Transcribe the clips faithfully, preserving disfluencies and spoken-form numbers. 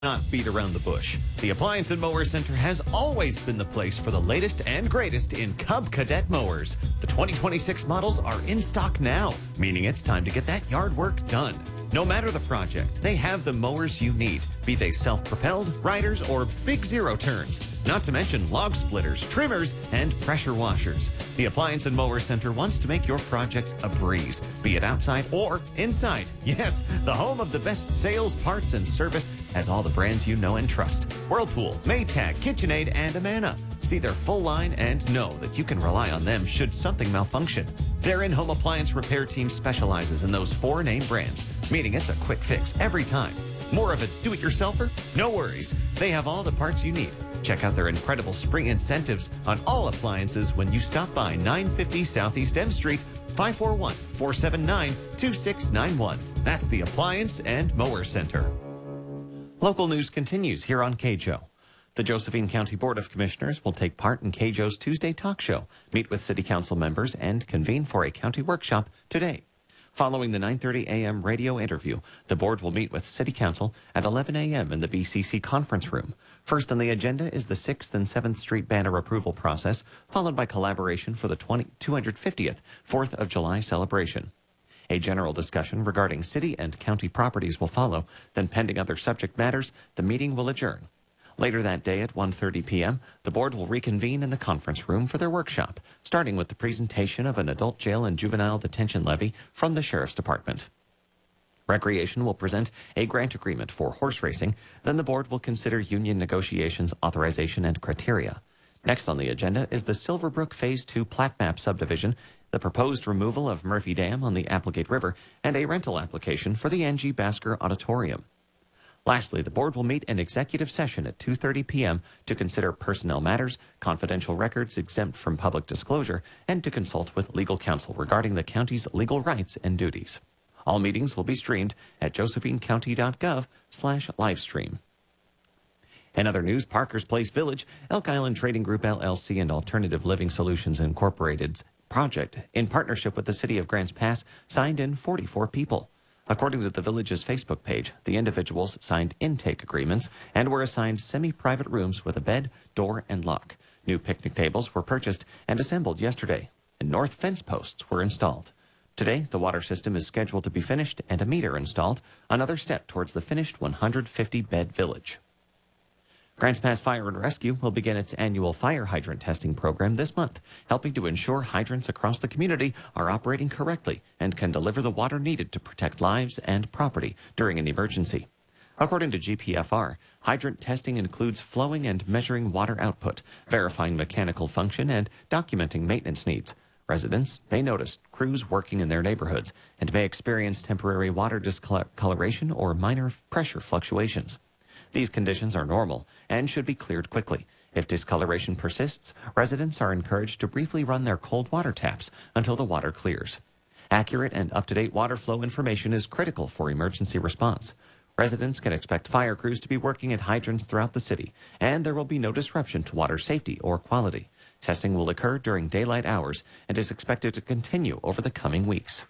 Not beat around the bush. The Appliance and Mower Center has always been the place for the latest and greatest in Cub Cadet mowers. The twenty twenty-six models are in stock now, meaning it's time to get that yard work done. No matter the project, they have the mowers you need, be they self-propelled, riders, or big zero turns. Not to mention log splitters, trimmers, and pressure washers. The Appliance and Mower Center wants to make your projects a breeze, be it outside or inside. Yes, the home of the best sales, parts, and service has all the brands you know and trust. Whirlpool, Maytag, KitchenAid, and Amana. See their full line and know that you can rely on them should something malfunction. Their in-home appliance repair team specializes in those four name brands, meaning it's a quick fix every time. More of a do-it-yourselfer? No worries. They have all the parts you need. Check out their incredible spring incentives on all appliances when you stop by nine fifty Southeast M Street, five four one, four seven nine, two six nine one. That's the Appliance and Mower Center. Local news continues here on K J O. The Josephine County Board of Commissioners will take part in K J O's Tuesday talk show, meet with City Council members, and convene for a county workshop today. Following the nine thirty a m radio interview, the board will meet with City Council at eleven a m in the B C C conference room. First on the agenda is the sixth and seventh Street banner approval process, followed by collaboration for the two hundred fiftieth fourth of July celebration. A general discussion regarding city and county properties will follow, then pending other subject matters, the meeting will adjourn. Later that day at one thirty p m, the board will reconvene in the conference room for their workshop, starting with the presentation of an adult jail and juvenile detention levy from the Sheriff's Department. Recreation will present a grant agreement for horse racing, then the board will consider union negotiations, authorization, and criteria. Next on the agenda is the Silverbrook Phase two plat map subdivision, the proposed removal of Murphy Dam on the Applegate River, and a rental application for the Angie Basker Auditorium. Lastly, the board will meet in executive session at two thirty p m to consider personnel matters, confidential records exempt from public disclosure, and to consult with legal counsel regarding the county's legal rights and duties. All meetings will be streamed at josephinecounty.gov slash livestream. In other news, Parker's Place Village, Elk Island Trading Group L L C and Alternative Living Solutions Incorporated's project, in partnership with the City of Grants Pass, signed in forty-four people. According to the village's Facebook page, the individuals signed intake agreements and were assigned semi-private rooms with a bed, door, and lock. New picnic tables were purchased and assembled yesterday, and north fence posts were installed. Today, the water system is scheduled to be finished and a meter installed, another step towards the finished one hundred fifty bed village. Grants Pass Fire and Rescue will begin its annual fire hydrant testing program this month, helping to ensure hydrants across the community are operating correctly and can deliver the water needed to protect lives and property during an emergency. According to G P F R, hydrant testing includes flowing and measuring water output, verifying mechanical function, and documenting maintenance needs. Residents may notice crews working in their neighborhoods and may experience temporary water discoloration or minor pressure fluctuations. These conditions are normal and should be cleared quickly. If discoloration persists, residents are encouraged to briefly run their cold water taps until the water clears. Accurate and up-to-date water flow information is critical for emergency response. Residents can expect fire crews to be working at hydrants throughout the city, and there will be no disruption to water safety or quality. Testing will occur during daylight hours and is expected to continue over the coming weeks.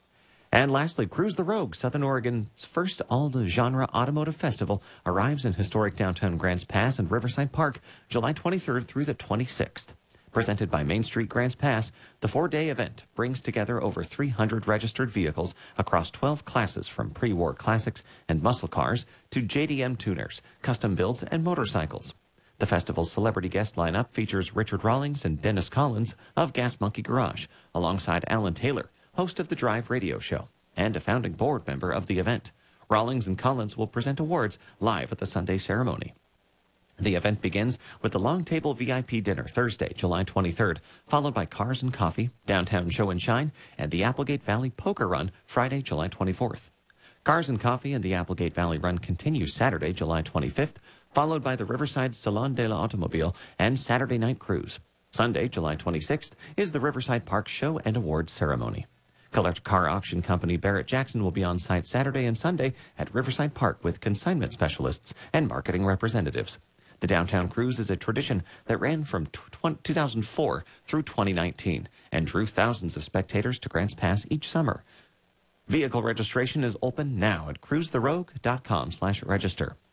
And lastly, Cruise the Rogue, Southern Oregon's first all-genre automotive festival, arrives in historic downtown Grants Pass and Riverside Park, July twenty-third through the twenty-sixth. Presented by Main Street Grants Pass, the four-day event brings together over three hundred registered vehicles across twelve classes from pre-war classics and muscle cars to J D M tuners, custom builds, and motorcycles. The festival's celebrity guest lineup features Richard Rawlings and Dennis Collins of Gas Monkey Garage, alongside Alan Taylor, host of the Drive radio show, and a founding board member of the event. Rawlings and Collins will present awards live at the Sunday ceremony. The event begins with the Long Table V I P dinner Thursday, July twenty-third, followed by Cars and Coffee, Downtown Show and Shine, and the Applegate Valley Poker Run Friday, July twenty-fourth. Cars and Coffee and the Applegate Valley Run continues Saturday, July twenty-fifth, followed by the Riverside Salon de l'Automobile and Saturday Night Cruise. Sunday, July twenty-sixth, is the Riverside Park Show and Awards Ceremony. Collector car auction company Barrett Jackson will be on site Saturday and Sunday at Riverside Park with consignment specialists and marketing representatives. The Downtown Cruise is a tradition that ran from two thousand four through twenty nineteen and drew thousands of spectators to Grants Pass each summer. Vehicle registration is open now at cruise the rogue dot com slash register.